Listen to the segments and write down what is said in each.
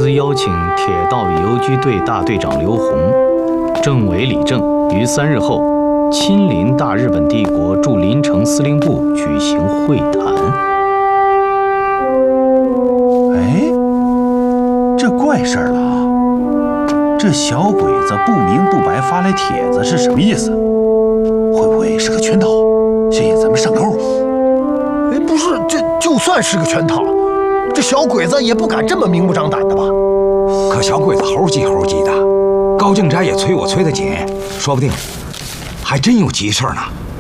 司邀请铁道游击队大队长刘洪、政委李正于3日后亲临大日本帝国驻临城司令部举行会谈。 哎，这怪事儿了啊！这小鬼子不明不白发来帖子是什么意思？会不会是个圈套，想引咱们上钩？ 哎，不是，这就算是个圈套，这小鬼子也不敢这么明目张胆的吧？ 可小鬼子猴急猴急的，高敬斋也催我催得紧，说不定还真有急事呢。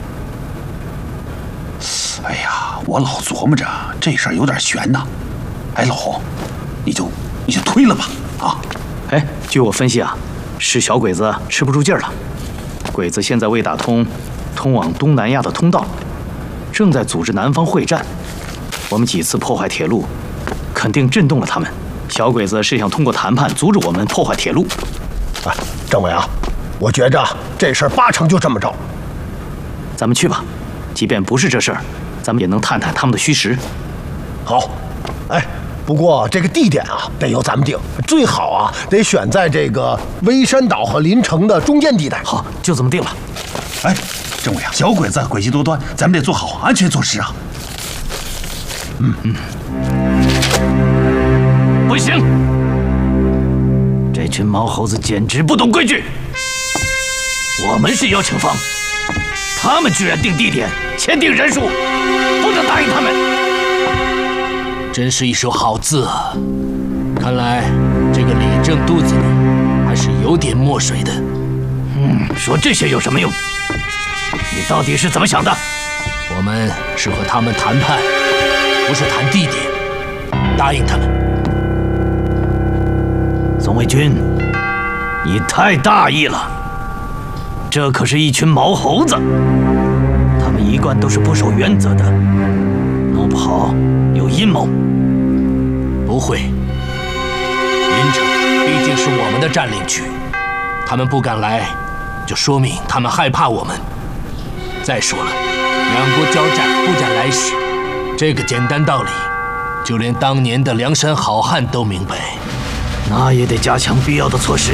哎呀，我老琢磨着这事儿有点悬呐。哎，老洪，你就推了吧，啊！ 哎，据我分析啊，是小鬼子吃不住劲儿了。鬼子现在未打通通往东南亚的通道，正在组织南方会战。我们几次破坏铁路，肯定震动了他们。小鬼子是想通过谈判阻止我们破坏铁路。 哎，政委啊，我觉着这事儿8成就这么着。 咱们去吧，即便不是这事儿，咱们也能探探他们的虚实。 好，哎，不过这个地点啊，得由咱们定，最好啊得选在这个微山岛和临城的中间地带。 好，就这么定了。 哎，政委啊，小鬼子诡计多端，咱们得做好安全措施啊。 不行，这群毛猴子简直不懂规矩。我们是邀请方，他们居然定地点、签订人数，不能答应他们。 真是一手好字啊！看来这个李正肚子里还是有点墨水的。 说这些有什么用？你到底是怎么想的？ 我们是和他们谈判，不是谈地点。答应他们。 宋卫军，你太大意了。这可是一群毛猴子，他们一贯都是不守原则的，弄不好有阴谋。 不会，临城毕竟是我们的占领区，他们不敢来，就说明他们害怕我们。再说了，两国交战不斩来使，这个简单道理，就连当年的梁山好汉都明白。 那也得加强必要的措施。